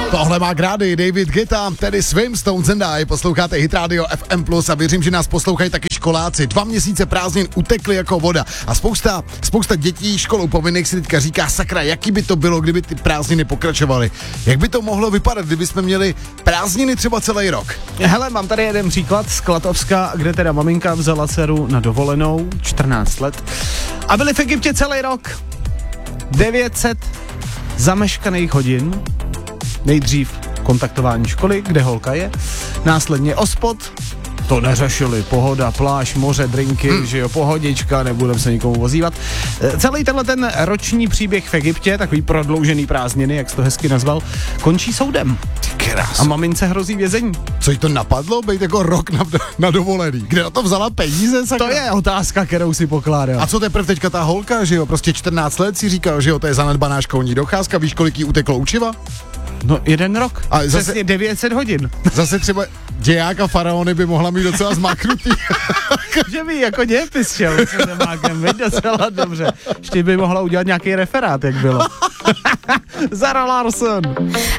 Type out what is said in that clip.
Tohle má grády David Guetta, tedy Swim, Stones and I. Posloucháte Hit Radio FM+, a věřím, že nás poslouchají taky školáci. 2 měsíce prázdnin utekly jako voda a spousta dětí školou povinných si teďka říká, sakra, jaký by to bylo, kdyby ty prázdniny pokračovaly. Jak by to mohlo vypadat, kdyby jsme měli prázdniny třeba celý rok? Hele, mám tady jeden příklad z Klatovska, kde teda maminka vzala dceru na dovolenou, 14 let, a byli v Egyptě celý rok. 900 zameškaných hodin, nejdřív kontaktování školy, kde holka je, následně OSPOD, to neřešili, pohoda, pláž, moře, drinky, že jo, pohodička, nebudem se nikomu ozývat. Celý ten roční příběh v Egyptě, takový prodloužený prázdniny, jak jsi to hezky nazval, končí soudem. A mamince hrozí vězení. Co jí to napadlo, být jako rok na dovolený? Kde na to vzala peníze? Sakra? To je otázka, kterou si pokládám. A co teprve teďka ta holka, že jo, prostě 14 let si říkal, že jo, to je zanedbaná školní docházka, víš, kolik jí uteklo učiva? No, 1 rok. A zase, přesně 900 hodin. Zase třeba děják a faraony by mohla mít docela zmáknutý. Že by jako dějepis šel se zemákem, veď docela dobře. Ještě by mohla udělat nějaký referát, jak bylo. Zara Larsson.